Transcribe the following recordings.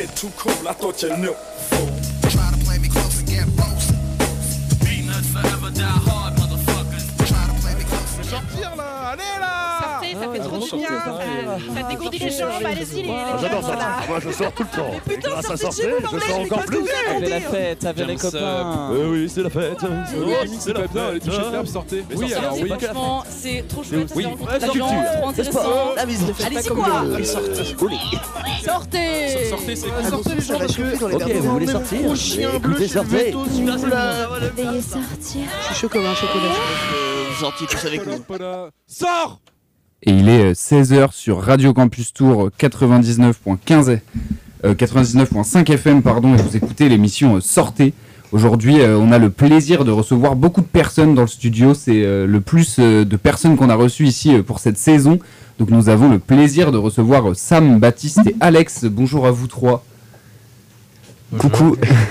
shit too cool, I thought you knew. Fool. Try to play me close and get roasted. Peanuts forever die hard, motherfuckers. Try to play me close and get Sortir là, allez là. Sortez, ça fait trop du bien. Ça dégourdit les jambes, allez-y les J'adore jeunes, ça, là. moi je sors tout le temps. Putain, Grâce à sortez sortir, de chez vous, je bordel, sors mais encore qu'est-ce plus. que vous Avec la fête, avec les copains. Oui, c'est la fête. C'est la bien, les touches fermes, sortez. Oui, alors oui. Franchement, c'est trop chouette, ça fait rencontrer la des gens, culture, trop intéressant. Allez-y quoi. Sortez. Sortez, c'est cool. sortez les gens parce que Ok, vous voulez sortir Écoutez, sortez. Veuillez sortir. je suis chaud comme un chocolat. Gentil, tous avec nous. Sors. Et il est 16h sur Radio Campus Tour 99.15 99.5 FM pardon, et vous écoutez l'émission Sortez. Aujourd'hui, on a le plaisir de recevoir beaucoup de personnes dans le studio. C'est le plus de personnes qu'on a reçues ici pour cette saison. Donc nous avons le plaisir de recevoir Sam, Baptiste et Alex. Bonjour à vous trois. Bonjour. Coucou.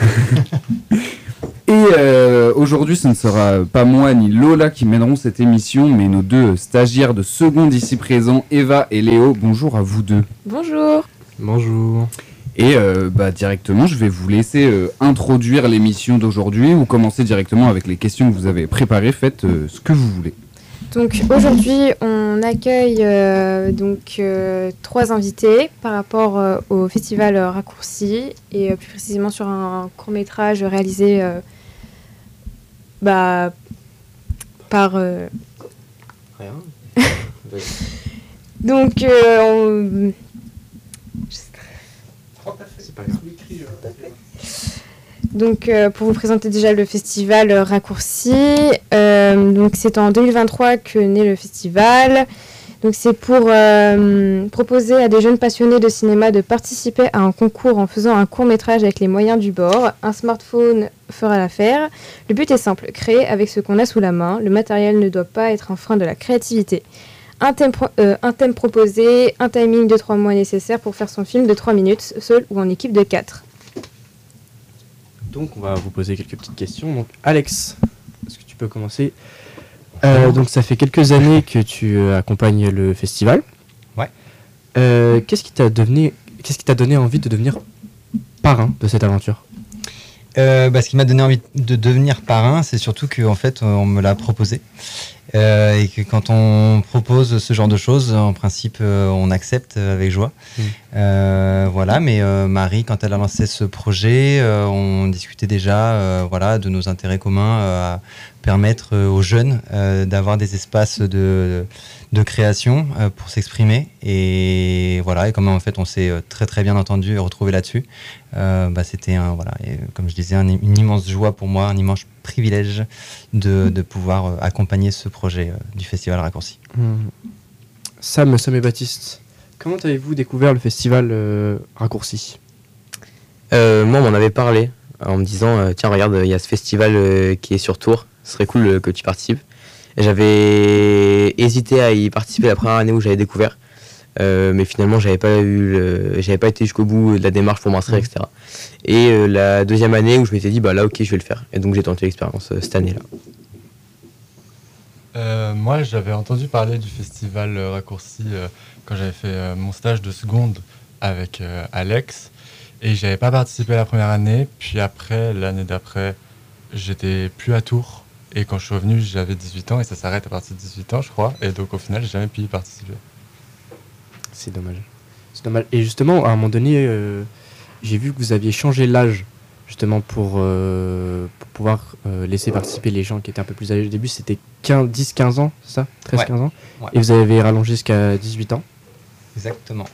Et aujourd'hui, ce ne sera pas moi ni Lola qui mèneront cette émission, mais nos deux stagiaires de seconde ici présents, Eva et Léo. Bonjour à vous deux. Bonjour. Bonjour. Et directement, je vais vous laisser introduire l'émission d'aujourd'hui ou commencer directement avec les questions que vous avez préparées. Faites ce que vous voulez. Donc aujourd'hui, on accueille trois invités par rapport au festival Raccourci et plus précisément sur un court-métrage réalisé par... Rien. Donc, C'est pas grave. Donc, pour vous présenter déjà le festival Raccourci, donc c'est en 2023 que naît le festival. Donc, c'est pour proposer à des jeunes passionnés de cinéma de participer à un concours en faisant un court-métrage avec les moyens du bord. Un smartphone fera l'affaire. Le but est simple, créer avec ce qu'on a sous la main. Le matériel ne doit pas être un frein de la créativité. Un thème proposé, un timing de 3 mois nécessaire pour faire son film de 3 minutes, seul ou en équipe de 4. Donc on va vous poser quelques petites questions. Donc Alex, est-ce que tu peux commencer? Donc ça fait quelques années que tu accompagnes le festival. Ouais. Qu'est-ce qui t'a donné envie de devenir parrain de cette aventure? Ce qui m'a donné envie de devenir parrain, c'est surtout qu'en fait, on me l'a proposé. Et que quand on propose ce genre de choses, en principe, on accepte avec joie. Voilà, mais Marie, quand elle a lancé ce projet, on discutait déjà de nos intérêts communs à permettre aux jeunes d'avoir des espaces de création pour s'exprimer. Et voilà, et comme en fait on s'est très très bien entendu et retrouvé là-dessus, c'était comme je disais, une immense joie pour moi, un immense privilège de pouvoir accompagner ce projet du Festival Raccourci. Sam et Baptiste, comment avez-vous découvert le festival Raccourci? Moi, on m'en avait parlé en me disant tiens, regarde, il y a ce festival qui est sur Tours, ce serait cool que tu participes. Et j'avais hésité à y participer la première année où j'avais découvert, mais finalement, j'avais pas été jusqu'au bout de la démarche pour m'inscrire, etc. Et la deuxième année où je m'étais dit là, ok, je vais le faire. Et donc j'ai tenté l'expérience cette année-là. Moi, j'avais entendu parler du festival Raccourci quand j'avais fait mon stage de seconde avec Alex. Et j'avais pas participé la première année. Puis après, l'année d'après, j'étais plus à Tours. Et quand je suis revenu, j'avais 18 ans et ça s'arrête à partir de 18 ans, je crois. Et donc au final, j'ai jamais pu y participer. C'est dommage. Et justement, à un moment donné, j'ai vu que vous aviez changé l'âge justement pour pouvoir laisser participer les gens qui étaient un peu plus âgés. Au début, c'était 10-15 ans, c'est ça? 13-15 ans. Ouais. Et vous avez rallongé jusqu'à 18 ans. Exactement.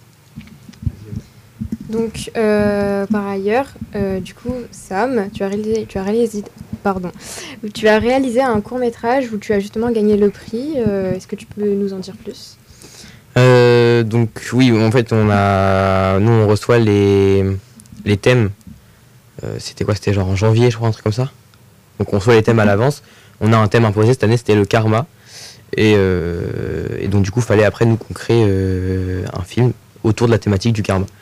Donc, par ailleurs, du coup, Sam, tu as réalisé un court-métrage où tu as justement gagné le prix. Est-ce que tu peux nous en dire plus? Donc oui, en fait, nous on reçoit les thèmes. C'était quoi? C'était genre en janvier, je crois, un truc comme ça. Donc on reçoit les thèmes à l'avance. On a un thème imposé cette année, c'était le karma. Et donc du coup, il fallait après nous qu'on crée un film autour de la thématique du karma.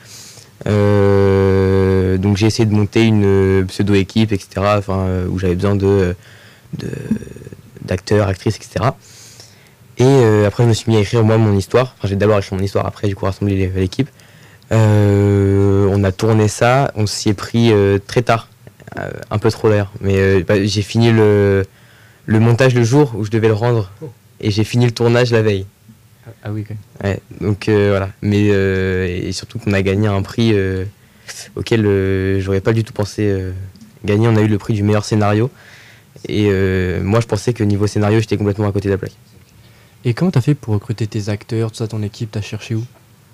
Donc j'ai essayé de monter une pseudo-équipe, etc. Où j'avais besoin d'acteurs, actrices, etc. Et après je me suis mis à écrire moi mon histoire. J'ai d'abord écrit mon histoire, après du coup rassemblé l'équipe. On a tourné ça, on s'y est pris très tard, un peu trop d'ailleurs. Mais j'ai fini le montage le jour où je devais le rendre et j'ai fini le tournage la veille. Ah oui, ok. Ouais, donc voilà. Mais et surtout qu'on a gagné un prix auquel j'aurais pas du tout pensé gagner. On a eu le prix du meilleur scénario. Et moi, je pensais que niveau scénario, j'étais complètement à côté de la plaque. Et comment t'as fait pour recruter tes acteurs, tout ça, ton équipe, t'as cherché où?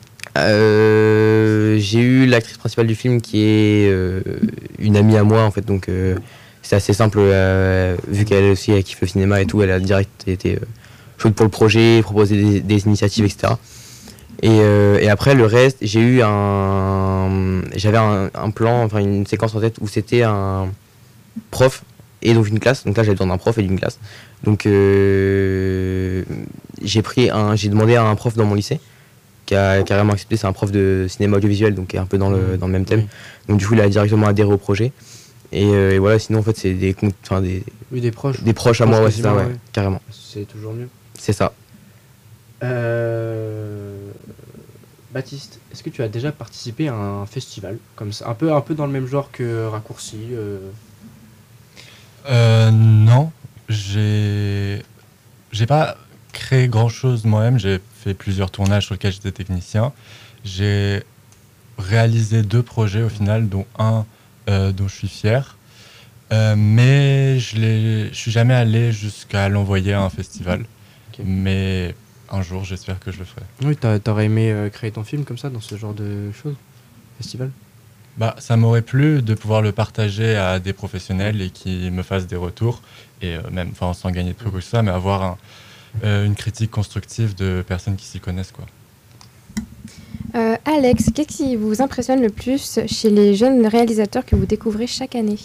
J'ai eu l'actrice principale du film qui est une amie à moi en fait, donc c'est assez simple vu qu'elle aussi elle kiffe le cinéma et tout, elle a direct été chaude pour le projet, proposé des initiatives, etc. Et après le reste, j'avais un plan, enfin une séquence en tête où c'était un prof et donc une classe, donc là j'avais besoin d'un prof et d'une classe, donc j'ai demandé à un prof dans mon lycée qui a carrément accepté, c'est un prof de cinéma audiovisuel, donc qui est un peu dans le même thème. Oui. Donc du coup, il a directement adhéré au projet. Et voilà, sinon en fait, c'est des proches. Des proches à moi, ouais, c'est ça, ouais, carrément. C'est toujours mieux. C'est ça. Baptiste, est-ce que tu as déjà participé à un festival comme ça, un peu dans le même genre que Raccourci Non, j'ai pas créé grand chose moi-même. J'ai fait plusieurs tournages sur lesquels j'étais technicien. J'ai réalisé 2 projets au final, dont un dont je suis fier. Mais je suis jamais allé jusqu'à l'envoyer à un festival. Okay. Mais un jour, j'espère que je le ferai. Oui, t'aurais aimé créer ton film comme ça, dans ce genre de choses, festival? Bah, ça m'aurait plu de pouvoir le partager à des professionnels et qui me fassent des retours. Et même, sans gagner de prix ou tout ça, mais avoir une critique constructive de personnes qui s'y connaissent, quoi. Alex, qu'est-ce qui vous impressionne le plus chez les jeunes réalisateurs que vous découvrez chaque année?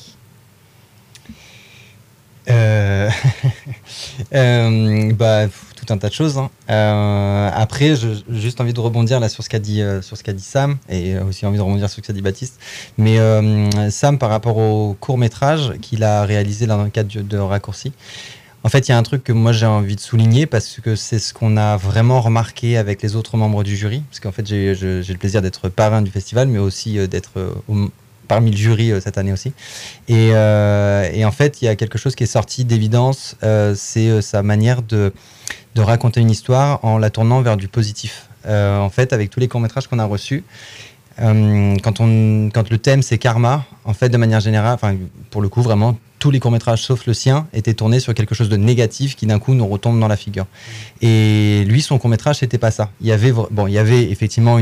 Tout un tas de choses. Hein. Après, j'ai juste envie de rebondir là sur ce qu'a dit Sam, et aussi envie de rebondir sur ce qu'a dit Baptiste. Mais Sam, par rapport au court-métrage qu'il a réalisé dans le cadre de Raccourci, en fait, il y a un truc que moi j'ai envie de souligner parce que c'est ce qu'on a vraiment remarqué avec les autres membres du jury. Parce qu'en fait, j'ai le plaisir d'être parrain du festival, mais aussi d'être parmi le jury cette année aussi. Et en fait, il y a quelque chose qui est sorti d'évidence, c'est sa manière de raconter une histoire en la tournant vers du positif. En fait, avec tous les courts-métrages qu'on a reçus, quand le thème c'est karma, en fait, de manière générale, pour le coup, vraiment, tous les courts-métrages, sauf le sien, étaient tournés sur quelque chose de négatif qui d'un coup nous retombe dans la figure. Et lui, son court-métrage, c'était pas ça. Il y avait effectivement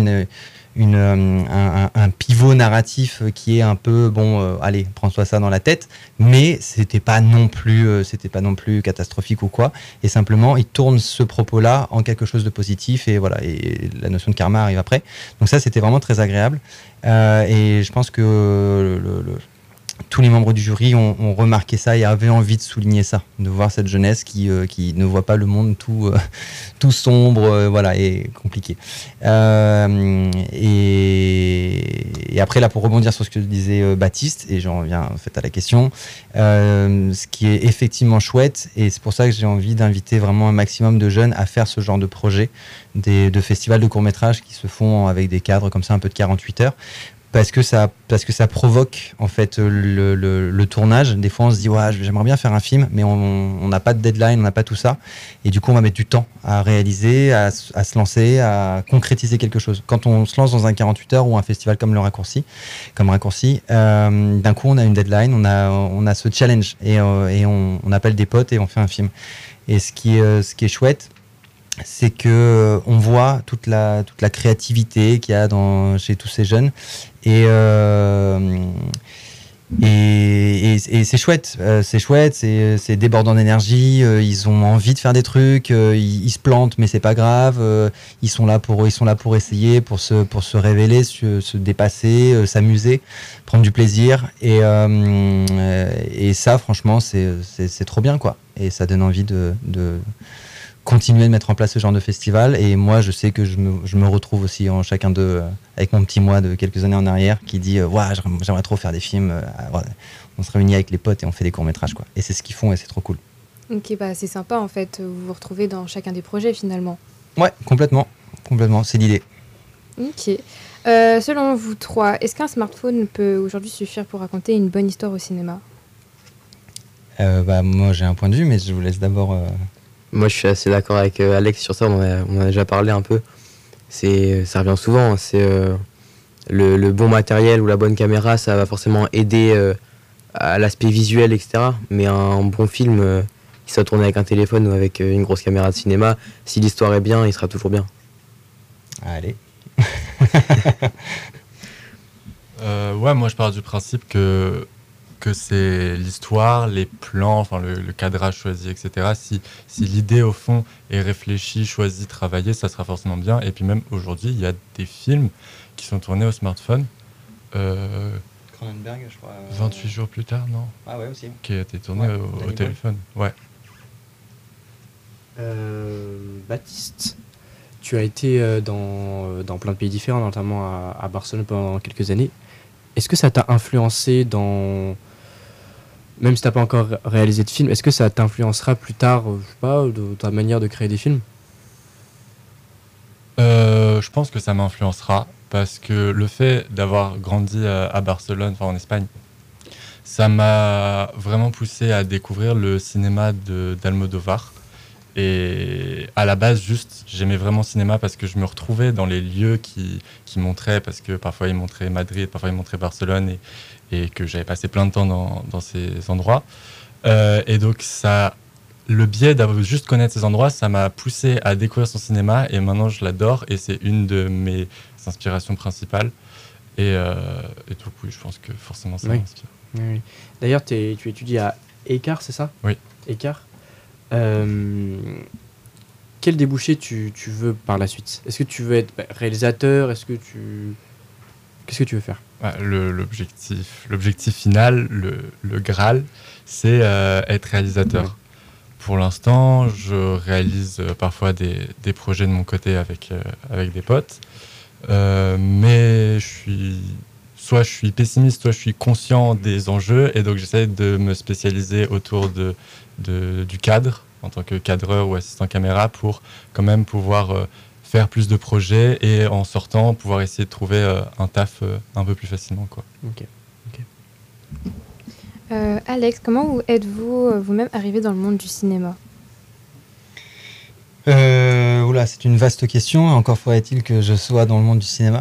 un pivot narratif qui est un peu allez, prends-toi ça dans la tête, mais c'était pas non plus catastrophique ou quoi, et simplement il tourne ce propos-là en quelque chose de positif, et voilà, et la notion de karma arrive après. Donc ça, c'était vraiment très agréable, et je pense que tous les membres du jury ont remarqué ça et avaient envie de souligner ça, de voir cette jeunesse qui ne voit pas le monde tout sombre, voilà, et compliqué. Et après, là, pour rebondir sur ce que disait Baptiste, et j'en reviens en fait à la question, ce qui est effectivement chouette, et c'est pour ça que j'ai envie d'inviter vraiment un maximum de jeunes à faire ce genre de projet, de festivals de courts-métrages qui se font avec des cadres comme ça, un peu de 48 heures. Parce que ça provoque en fait le tournage. Des fois on se dit ouais, j'aimerais bien faire un film, mais on n'a pas de deadline, on n'a pas tout ça, et du coup on va mettre du temps à réaliser, à se lancer, à concrétiser quelque chose. Quand on se lance dans un 48 heures ou un festival comme Raccourci, d'un coup on a une deadline, on a ce challenge, et on appelle des potes et on fait un film. Et ce qui est chouette, c'est que on voit toute la créativité qu'il y a chez tous ces jeunes, et c'est chouette, c'est débordant d'énergie, ils ont envie de faire des trucs, ils se plantent mais c'est pas grave, ils sont là pour essayer, pour se révéler, se dépasser, s'amuser, prendre du plaisir, et ça franchement c'est trop bien, quoi, et ça donne envie de continuer de mettre en place ce genre de festival. Et moi, je sais que je me retrouve aussi en chacun d'eux, avec mon petit moi de quelques années en arrière, qui dit j'aimerais trop faire des films. On se réunit avec les potes et on fait des courts-métrages, quoi. Et c'est ce qu'ils font, et c'est trop cool. Ok, c'est sympa en fait, vous vous retrouvez dans chacun des projets finalement. Ouais, complètement, c'est l'idée. Ok. Selon vous trois, est-ce qu'un smartphone peut aujourd'hui suffire pour raconter une bonne histoire au cinéma ? Moi, j'ai un point de vue, mais je vous laisse d'abord. Moi, je suis assez d'accord avec Alex sur ça. On a déjà parlé un peu. Ça revient souvent. C'est le bon matériel ou la bonne caméra, ça va forcément aider à l'aspect visuel, etc. Mais un bon film qui soit tourné avec un téléphone ou avec une grosse caméra de cinéma, si l'histoire est bien, il sera toujours bien. Allez. Ouais, moi je pars du principe que c'est l'histoire, les plans, enfin le cadrage choisi, etc. Si l'idée au fond est réfléchie, choisie, travaillée, ça sera forcément bien. Et puis même aujourd'hui, il y a des films qui sont tournés au smartphone. Cronenberg, je crois. 28 jours plus tard, non ? Ah ouais, aussi. Qui a été tourné au téléphone. Ouais. Baptiste, tu as été dans plein de pays différents, notamment à Barcelone pendant quelques années. Est-ce que ça t'a influencé même si t'as pas encore réalisé de film, est-ce que ça t'influencera plus tard, je sais pas, de ta manière de créer des films ? Je pense que ça m'influencera parce que le fait d'avoir grandi à Barcelone, enfin en Espagne, ça m'a vraiment poussé à découvrir le cinéma d'Almodóvar. Et à la base, juste, j'aimais vraiment le cinéma parce que je me retrouvais dans les lieux qui montraient, parce que parfois ils montraient Madrid, parfois ils montraient Barcelone, et que j'avais passé plein de temps dans ces endroits. Et donc, le biais d'avoir juste connaître ces endroits, ça m'a poussé à découvrir son cinéma, et maintenant je l'adore, et c'est une de mes inspirations principales. Et donc, oui, je pense que forcément ça m'inspire. Oui. D'ailleurs, tu étudies à Écart, c'est ça ? Oui. Écart. Quel débouché tu veux par la suite ? Est-ce que tu veux être réalisateur ? Qu'est-ce que tu veux faire ? L'objectif final, le Graal, c'est être réalisateur. Oui. Pour l'instant, je réalise parfois des projets de mon côté avec des potes, mais soit je suis pessimiste, soit je suis conscient des enjeux, et donc j'essaie de me spécialiser autour du cadre, en tant que cadreur ou assistant caméra, pour quand même pouvoir faire plus de projets et en sortant pouvoir essayer de trouver un taf un peu plus facilement, quoi. Ok. Alex, comment êtes-vous vous-même arrivé dans le monde du cinéma ? C'est une vaste question. Encore faudrait-il que je sois dans le monde du cinéma.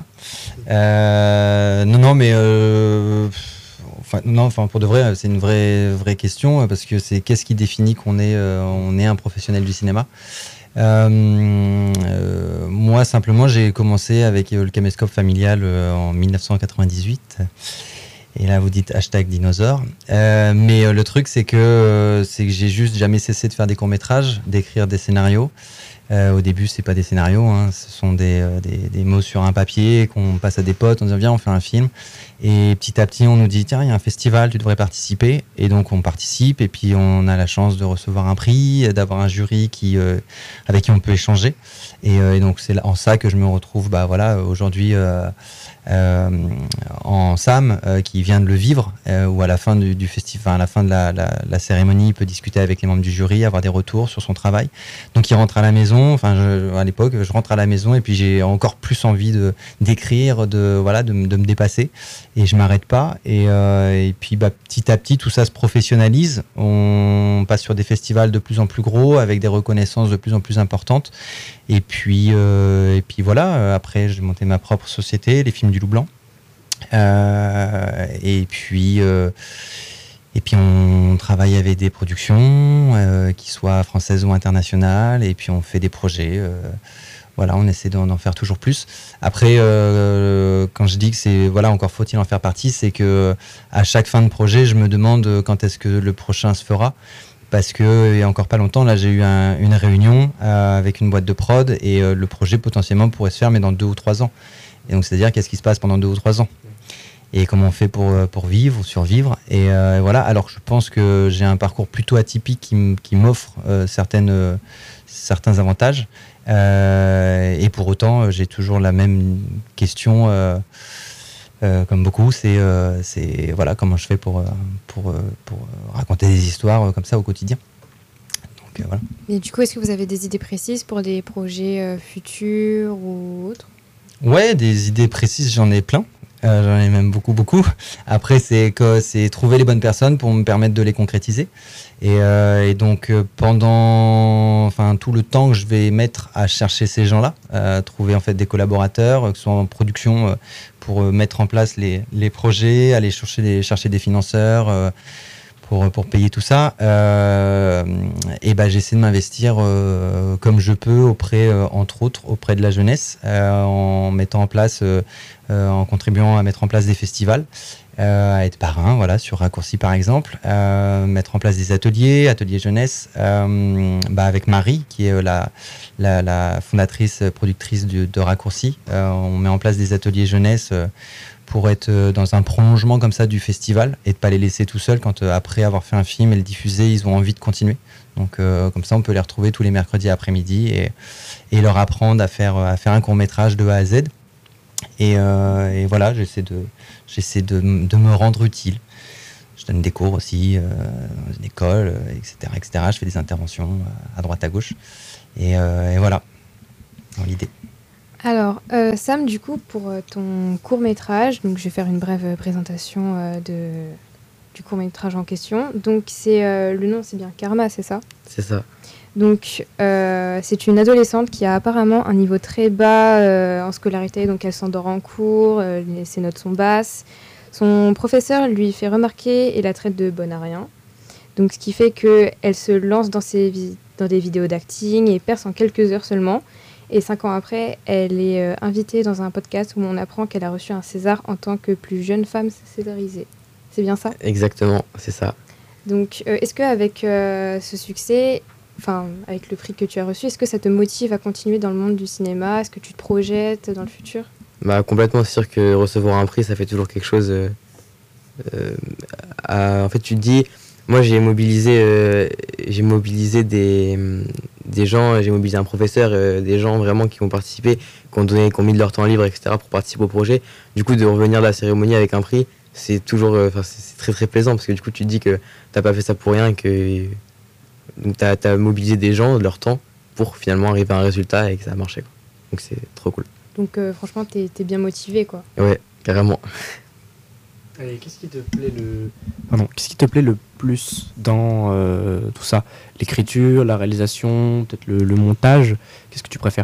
Pour de vrai, c'est une vraie question, parce que c'est qu'est-ce qui définit qu'on est un professionnel du cinéma. Moi, simplement, j'ai commencé avec le caméscope familial en 1998. Et là, vous dites #dinosaure. Mais le truc, c'est que j'ai juste jamais cessé de faire des courts-métrages, d'écrire des scénarios. Au début, c'est pas des scénarios, hein, ce sont des mots sur un papier qu'on passe à des potes, on dit viens, on fait un film. Et petit à petit, on nous dit tiens, il y a un festival, tu devrais participer. Et donc, on participe, et puis on a la chance de recevoir un prix, d'avoir un jury avec qui on peut échanger. Et donc, c'est en ça que je me retrouve aujourd'hui en SAM, qui vient de le vivre, où à la fin du festival, à la fin de la cérémonie, il peut discuter avec les membres du jury, avoir des retours sur son travail. Donc il rentre à la maison, à l'époque, je rentre à la maison, et puis j'ai encore plus envie d'écrire, de me dépasser, et je m'arrête pas. Et puis petit à petit, tout ça se professionnalise. On passe sur des festivals de plus en plus gros, avec des reconnaissances de plus en plus importantes. Et puis après, j'ai monté ma propre société, les films du Loup Blanc. Et puis on travaille avec des productions, qui soient françaises ou internationales, et puis on fait des projets. On essaie d'en faire toujours plus. Après, quand je dis que c'est encore faut-il en faire partie, c'est que à chaque fin de projet, je me demande quand est-ce que le prochain se fera. Parce que il y a encore pas longtemps, là, j'ai eu une réunion avec une boîte de prod, et le projet potentiellement pourrait se faire, mais dans 2 ou 3 ans. Et donc, c'est-à-dire qu'est-ce qui se passe pendant 2 ou 3 ans, et comment on fait pour vivre, survivre. Et voilà. Alors, je pense que j'ai un parcours plutôt atypique qui m'offre certains avantages. Et pour autant, j'ai toujours la même question. Comme beaucoup, c'est comment je fais pour raconter des histoires comme ça au quotidien. Donc, voilà. Et du coup, est-ce que vous avez des idées précises pour des projets futurs ou autres ? Ouais, des idées précises, j'en ai plein. J'en ai même beaucoup. Après, c'est trouver les bonnes personnes pour me permettre de les concrétiser. Et donc, pendant tout le temps que je vais mettre à chercher ces gens-là, trouver en fait des collaborateurs, que ce soit en production, pour mettre en place les projets, aller chercher des financeurs, pour payer tout ça, et j'essaie de m'investir comme je peux entre autres auprès de la jeunesse, en mettant en place, en contribuant à mettre en place des festivals, à être parrain, voilà, sur Raccourci par exemple, mettre en place des ateliers jeunesse, avec Marie qui est la fondatrice, productrice de Raccourci. On met en place des ateliers jeunesse pour être dans un prolongement comme ça du festival et de pas les laisser tout seuls quand après avoir fait un film et le diffuser, ils ont envie de continuer. Donc comme ça, on peut les retrouver tous les mercredis après-midi et leur apprendre à faire un court-métrage de A à Z. Et voilà, j'essaie de me rendre utile. Je donne des cours aussi dans une école, etc. Je fais des interventions à droite, à gauche. Et voilà, dans l'idée. Alors, Sam, du coup, pour ton court-métrage, donc je vais faire une brève présentation du court-métrage en question. Donc, le nom, c'est bien Karma, c'est ça ? C'est ça. Donc, c'est une adolescente qui a apparemment un niveau très bas en scolarité, donc elle s'endort en cours, ses notes sont basses. Son professeur lui fait remarquer et la traite de bonne à rien. Donc, ce qui fait qu'elle se lance dans des vidéos d'acting et perce en quelques heures seulement. Et 5 ans après, elle est invitée dans un podcast où on apprend qu'elle a reçu un César en tant que plus jeune femme césarisée. C'est bien ça ? Exactement, c'est ça. Donc, est-ce qu'avec ce succès, avec le prix que tu as reçu, est-ce que ça te motive à continuer dans le monde du cinéma ? Est-ce que tu te projettes dans le futur ? Complètement, c'est sûr que recevoir un prix, ça fait toujours quelque chose. En fait, tu te dis, moi j'ai mobilisé des gens, j'ai mobilisé un professeur, des gens vraiment qui ont participé, qui ont mis de leur temps libre, etc. pour participer au projet. Du coup, de revenir de la cérémonie avec un prix, c'est toujours, c'est très très plaisant parce que du coup, tu te dis que t'as pas fait ça pour rien, que t'as mobilisé des gens, de leur temps, pour finalement arriver à un résultat et que ça a marché, quoi. Donc c'est trop cool. Donc franchement, t'es bien motivé, quoi. Ouais, carrément. Et qu'est-ce qui te plaît le plus dans tout ça ? L'écriture, la réalisation, peut-être le montage. Qu'est-ce que tu préfères ?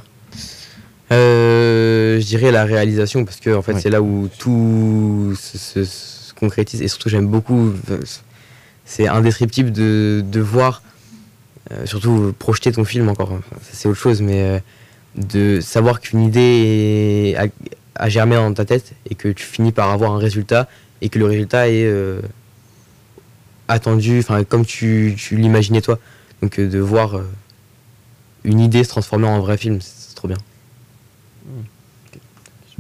Je dirais la réalisation parce que en fait, oui. C'est là où tout se concrétise et surtout j'aime beaucoup. C'est indescriptible de voir, surtout projeter ton film encore. Ça, c'est autre chose, mais de savoir qu'une idée a germé dans ta tête et que tu finis par avoir un résultat. Et que le résultat est attendu, comme tu l'imaginais toi. Donc de voir une idée se transformer en vrai film, c'est trop bien. Question ?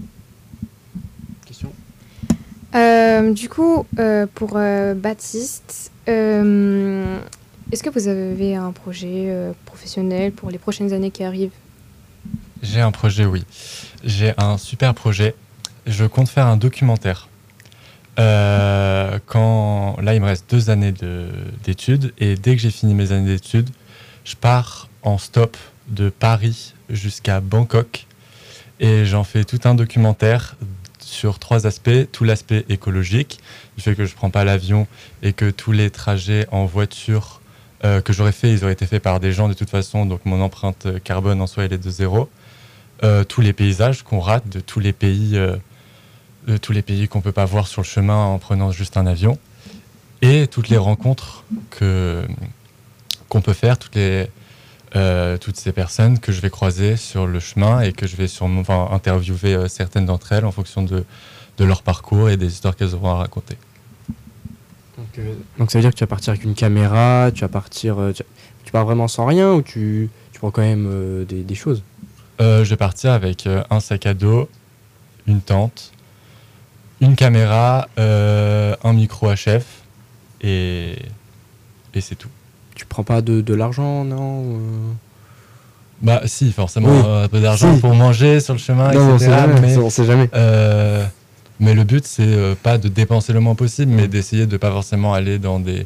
Du coup, pour Baptiste, est-ce que vous avez un projet professionnel pour les prochaines années qui arrivent ? J'ai un projet, oui. J'ai un super projet. Je compte faire un documentaire. Là, il me reste 2 années d'études et dès que j'ai fini mes années d'études, je pars en stop de Paris jusqu'à Bangkok et j'en fais tout un documentaire sur 3 aspects. Tout l'aspect écologique, du fait que je prends pas l'avion et que tous les trajets en voiture que j'aurais fait, ils auraient été faits par des gens de toute façon, donc mon empreinte carbone en soi elle est de 0. Tous les paysages qu'on rate de tous les pays qu'on peut pas voir sur le chemin en prenant juste un avion, et toutes les rencontres qu'on peut faire, toutes ces personnes que je vais croiser sur le chemin et que je vais sûrement interviewer certaines d'entre elles en fonction de leur parcours et des histoires qu'elles auront à raconter. Donc ça veut dire que tu vas partir avec une caméra, tu pars vraiment sans rien ou tu prends quand même des choses ? Je vais partir avec un sac à dos, une tente, une caméra, un micro HF et c'est tout. Tu prends pas de l'argent, non ? Si, forcément, un peu d'argent pour manger sur le chemin, non, etc. On sait jamais. Mais le but, c'est pas de dépenser le moins possible, mais d'essayer de pas forcément aller dans des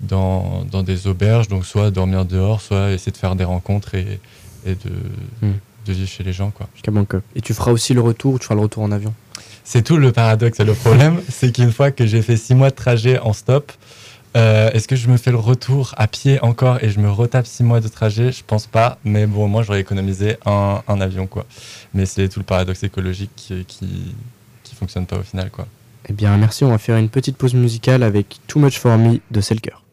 auberges, donc soit dormir dehors, soit essayer de faire des rencontres et de vivre chez les gens, quoi. Jusqu'à Bangkok. Et tu feras aussi le retour, ou tu feras le retour en avion? C'est tout le paradoxe et le problème, c'est qu'une fois que j'ai fait 6 mois de trajet en stop, est-ce que je me fais le retour à pied encore et je me retape 6 mois de trajet? Je pense pas, mais bon, moi j'aurais économisé un avion, quoi. Mais c'est tout le paradoxe écologique qui fonctionne pas au final, quoi. Eh bien, merci. On va faire une petite pause musicale avec Too Much For Me de Selker.